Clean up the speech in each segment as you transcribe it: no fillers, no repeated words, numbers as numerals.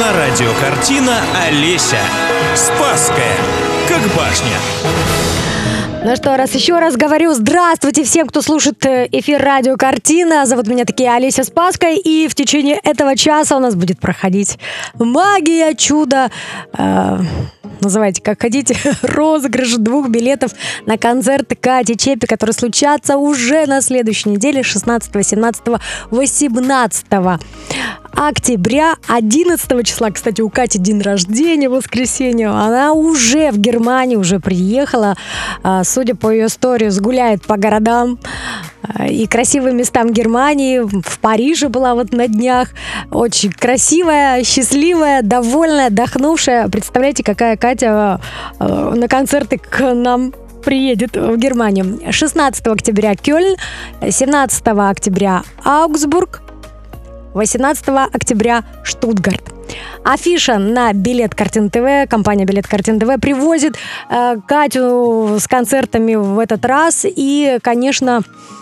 Кинорадиокартина «Олеся». Спасская, как башня. Ну что, еще раз говорю, здравствуйте всем, кто слушает эфир радиокартина. Зовут меня таки Олеся Спасская, и в течение этого часа у нас будет проходить магия, чудо, называйте как хотите, розыгрыш 2 билетов на концерт Кати Чепик, которые случатся уже на следующей неделе, 16, 17, 18 октября. 11 числа, кстати, у Кати день рождения, воскресенье. Она уже в Германии, уже приехала. Судя по ее сторис, гуляет по городам и красивым местам Германии. В Париже была вот на днях. Очень красивая, счастливая, довольная, отдохнувшая. Представляете, какая Катя на концерты к нам приедет в Германию. 16 октября Кёльн, 17 октября Аугсбург, 18 октября Штутгарт. Афиша на Билет Картин ТВ. Компания Билет Картин ТВ привозит Катю с концертами в этот раз. И, конечно,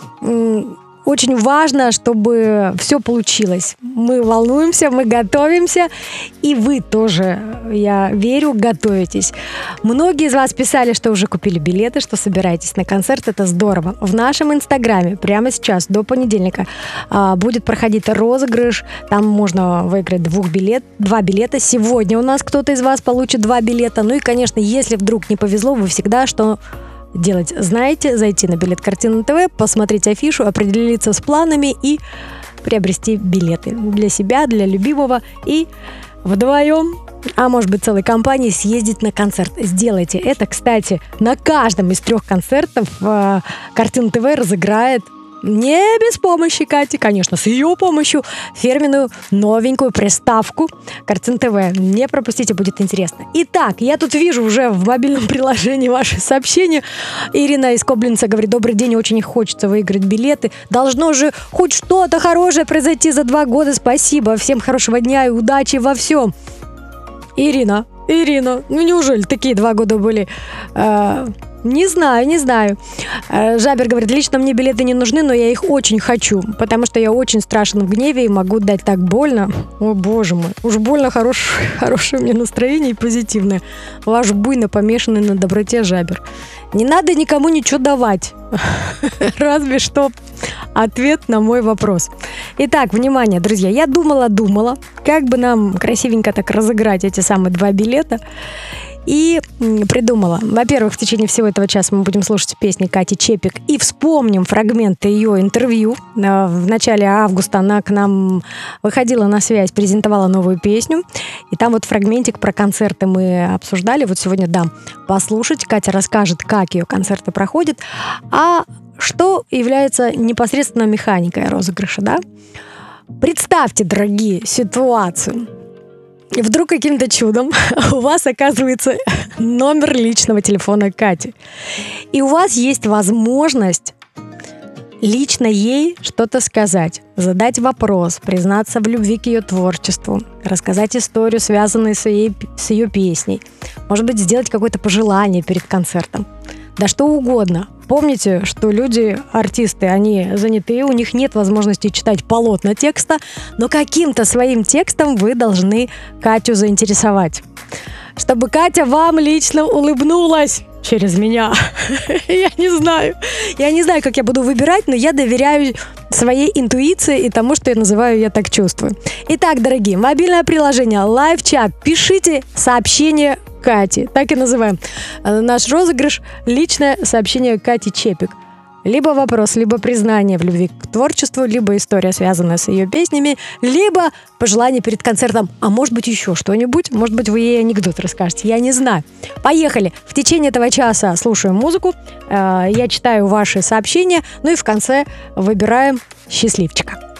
очень важно, чтобы все получилось. Мы волнуемся, мы готовимся, и вы тоже, я верю, готовитесь. Многие из вас писали, что уже купили билеты, что собираетесь на концерт. Это здорово. В нашем инстаграме прямо сейчас, до понедельника, будет проходить розыгрыш. Там можно выиграть 2 билета. Сегодня у нас кто-то из вас получит 2 билета. Ну и, конечно, если вдруг не повезло, вы всегда что делать знаете, зайти на Билет Картин ТВ, посмотреть афишу, определиться с планами и приобрести билеты для себя, для любимого, и вдвоем, а может быть целой компанией, съездить на концерт. Сделайте это. Кстати, на каждом из 3 концертов Картин ТВ разыграет, не без помощи Кати, конечно, с ее помощью, фирменную новенькую приставку Картин ТВ. Не пропустите, будет интересно. Итак, я тут вижу уже в мобильном приложении ваши сообщения. Ирина из Коблинца говорит: добрый день, очень хочется выиграть билеты. Должно же хоть что-то хорошее произойти за 2 года. Спасибо, всем хорошего дня и удачи во всем. Ирина, ну неужели такие 2 года были? Не знаю. Жабер говорит: лично мне билеты не нужны, но я их очень хочу, потому что я очень страшен в гневе и могу дать так больно. О, боже мой, уж больно хорошее у меня настроение и позитивное. Ваш буйно помешанный на доброте Жабер. Не надо никому ничего давать. Разве что ответ на мой вопрос. Итак, внимание, друзья, я думала, как бы нам красивенько так разыграть эти самые 2 билета. И придумала. Во-первых, в течение всего этого часа мы будем слушать песни Кати Чепик и вспомним фрагменты ее интервью. В начале августа она к нам выходила на связь, презентовала новую песню. И там вот фрагментик про концерты мы обсуждали. Вот сегодня дам послушать. Катя расскажет, как ее концерты проходят. А что является непосредственно механикой розыгрыша, да? Представьте, дорогие, ситуацию. И вдруг каким-то чудом у вас оказывается номер личного телефона Кати. И у вас есть возможность лично ей что-то сказать, задать вопрос, признаться в любви к ее творчеству, рассказать историю, связанную с ее песней. Может быть, сделать какое-то пожелание перед концертом. Да что угодно. Помните, что люди, артисты, они заняты, у них нет возможности читать полотна текста, но каким-то своим текстом вы должны Катю заинтересовать. Чтобы Катя вам лично улыбнулась через меня. Я не знаю, как я буду выбирать, но я доверяю своей интуиции и тому, что я называю «я так чувствую». Итак, дорогие, мобильное приложение LiveChat. Пишите сообщение Кати. Так и называем наш розыгрыш «Личное сообщение Кати Чепик». Либо вопрос, либо признание в любви к творчеству, либо история, связанная с ее песнями, либо пожелание перед концертом, а может быть еще что-нибудь, может быть вы ей анекдот расскажете, я не знаю. Поехали! В течение этого часа слушаем музыку, я читаю ваши сообщения, ну и в конце выбираем счастливчика.